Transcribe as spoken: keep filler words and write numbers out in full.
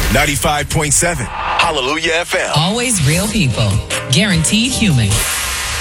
ninety-five point seven. Hallelujah F M. Always real people. Guaranteed human.